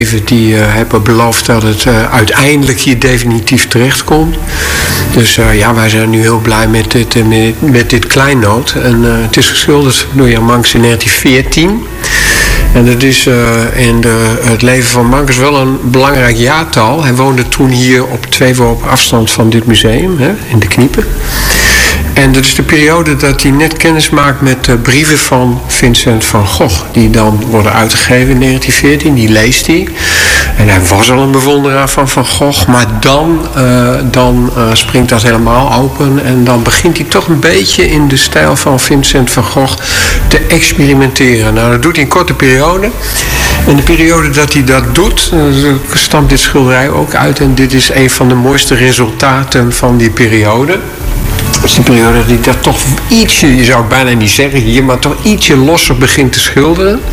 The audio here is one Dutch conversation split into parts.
Die hebben beloofd dat het uiteindelijk hier definitief terechtkomt. Dus wij zijn nu heel blij met dit kleinood. En het is geschilderd door Jan Mankes in 1914. En dat is in het leven van Mankes wel een belangrijk jaartal. Hij woonde toen hier op 2 worpen afstand van dit museum, in de Kniepen. En dat is de periode dat hij net kennis maakt met brieven van Vincent van Gogh. Die dan worden uitgegeven in 1914, die leest hij. En hij was al een bewonderaar van Van Gogh. Maar dan springt dat helemaal open. En dan begint hij toch een beetje in de stijl van Vincent van Gogh te experimenteren. Nou, dat doet hij in een korte periode. En de periode dat hij dat doet, stamt dit schilderij ook uit. En dit is een van de mooiste resultaten van die periode. Dat is de periode dat hij dat toch ietsje, je zou bijna niet zeggen hier, maar toch ietsje losser begint te schilderen.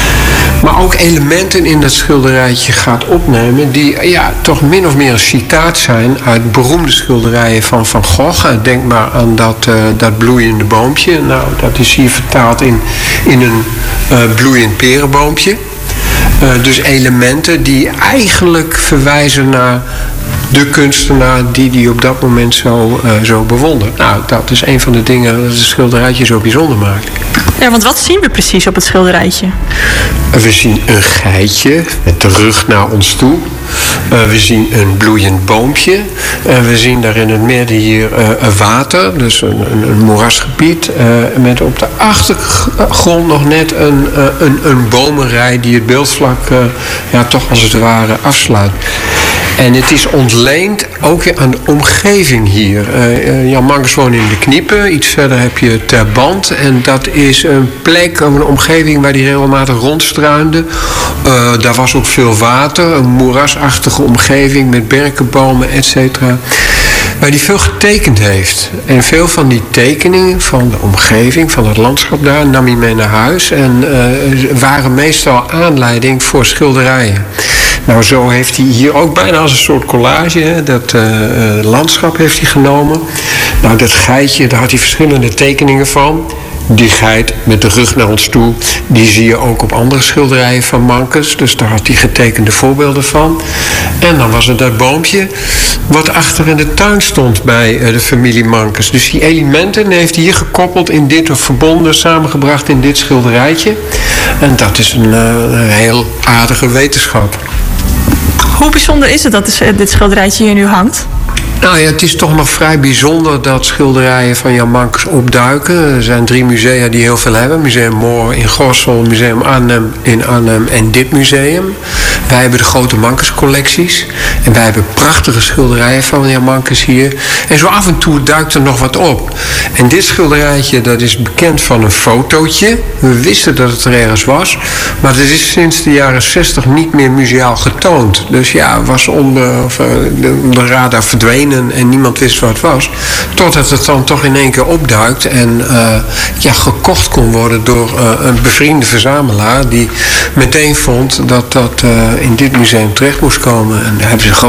Maar ook elementen in dat schilderijtje gaat opnemen die toch min of meer een citaat zijn uit beroemde schilderijen van Van Gogh. Denk maar aan dat bloeiende boompje. Nou, dat is hier vertaald in een bloeiend perenboompje. Dus elementen die eigenlijk verwijzen naar de kunstenaar die op dat moment zo bewondert. Nou, dat is een van de dingen dat het schilderijtje zo bijzonder maakt. Ja, want wat zien we precies op het schilderijtje? We zien een geitje met de rug naar ons toe. We zien een bloeiend boompje. We zien daar in het midden hier water, dus een moerasgebied. Met op de achtergrond nog net een bomenrij die het beeldvlak toch als het ware afsluit. En het is ontleend ook aan de omgeving hier. Jan Mankes woont in de Kniepen. Iets verder heb je Terband. En dat is een plek, een omgeving waar hij regelmatig rondstruinde. Daar was ook veel water. Een moerasachtige omgeving met berkenbomen, et cetera. Waar hij veel getekend heeft. En veel van die tekeningen van de omgeving, van het landschap daar, nam hij mee naar huis. En waren meestal aanleiding voor schilderijen. Nou, zo heeft hij hier ook bijna als een soort collage, dat landschap heeft hij genomen. Nou, dat geitje, daar had hij verschillende tekeningen van. Die geit met de rug naar ons toe, die zie je ook op andere schilderijen van Mankes. Dus daar had hij getekende voorbeelden van. En dan was er dat boompje wat achter in de tuin stond bij de familie Mankes. Dus die elementen heeft hij hier gekoppeld in dit, of verbonden, samengebracht in dit schilderijtje. En dat is een heel aardige wetenschap. Hoe bijzonder is het dat dit schilderijtje hier nu hangt? Nou ja, het is toch nog vrij bijzonder dat schilderijen van Jan Mankes opduiken. Er zijn 3 musea die heel veel hebben. Museum Moor in Gorssel, Museum Arnhem in Arnhem en dit museum. Wij hebben de grote Mankes collecties. En wij hebben prachtige schilderijen van Jan Mankes hier. En zo af en toe duikt er nog wat op. En dit schilderijtje, dat is bekend van een fotootje. We wisten dat het er ergens was. Maar het is sinds de jaren 60 niet meer museaal getoond. Dus ja, was onder de radar verdwenen. En niemand wist wat het was. Totdat het dan toch in één keer opduikt. En gekocht kon worden door een bevriende verzamelaar. Die meteen vond dat dat in dit museum terecht moest komen. En daar hebben ze groot